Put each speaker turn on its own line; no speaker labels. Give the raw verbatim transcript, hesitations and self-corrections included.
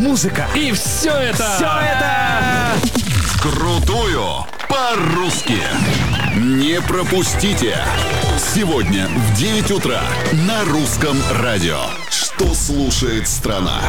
музыка.
И все это...
Все это...
Крутую по-русски. Не пропустите. Сегодня в девять утра на Русском радио. Что слушает страна?